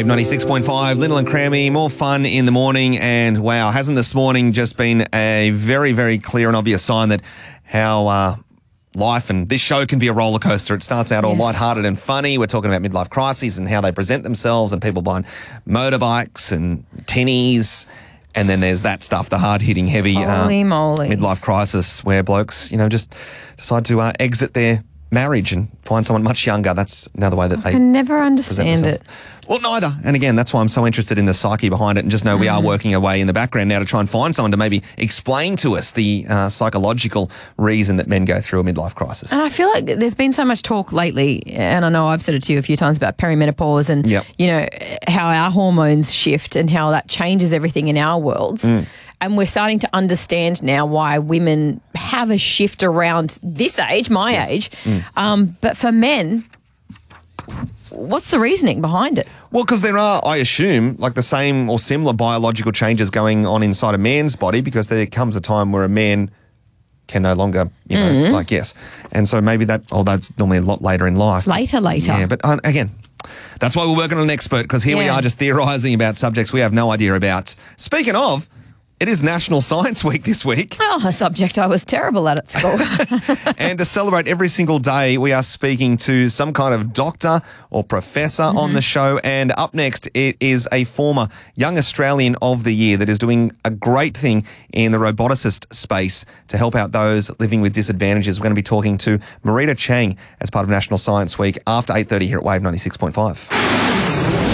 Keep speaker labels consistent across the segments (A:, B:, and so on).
A: Wave 96.5, Lyndall and Crammy, more fun in the morning. And wow, hasn't this morning just been a very, very clear and obvious sign that how life and this show can be a roller coaster. It starts out all lighthearted and funny. We're talking about midlife crises and how they present themselves and people buying motorbikes and tinnies. And then there's that stuff, the hard-hitting, heavy
B: Holy moly.
A: midlife crisis where blokes, just decide to exit their marriage and find someone much younger. That's another way that they
B: can never
A: present
B: understand
A: themselves.
B: it.
A: Well, neither. And again, that's why I'm so interested in the psyche behind it and just know we are working away in the background now to try and find someone to maybe explain to us the psychological reason that men go through a midlife crisis.
B: And I feel like there's been so much talk lately, and I know I've said it to you a few times about perimenopause and, how our hormones shift and how that changes everything in our worlds. And we're starting to understand now why women have a shift around this age, my age. But for men, what's the reasoning behind it?
A: Well, because there are, I assume, like the same or similar biological changes going on inside a man's body, because there comes a time where a man can no longer, And so maybe that's normally a lot later in life.
B: Later.
A: Yeah, but again, that's why we're working on an expert, because here we are just theorising about subjects we have no idea about. Speaking of, it is National Science Week this week.
B: Oh, a subject I was terrible at school.
A: And to celebrate every single day, we are speaking to some kind of doctor or professor on the show. And up next, it is a former Young Australian of the Year that is doing a great thing in the roboticist space to help out those living with disadvantages. We're going to be talking to Marita Chang as part of National Science Week after 8:30 here at Wave 96.5.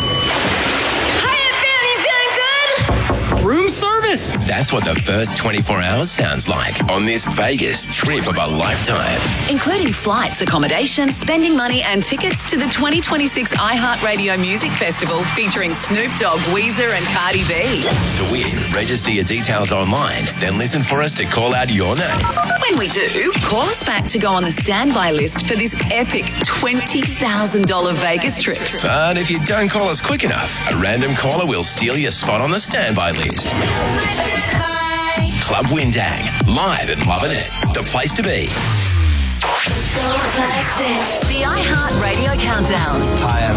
C: Room service. That's what the first 24 hours sounds like on this Vegas trip of a lifetime.
D: Including flights, accommodation, spending money and tickets to the 2026 iHeartRadio Music Festival featuring Snoop Dogg, Weezer and Cardi B.
C: To win, register your details online, then listen for us to call out your name.
D: When we do, call us back to go on the standby list for this epic $20,000 Vegas trip.
C: But if you don't call us quick enough, a random caller will steal your spot on the standby list. Club Windang, live and loving it. The place to be.
D: The iHeartRadio Countdown.
E: Hi, I'm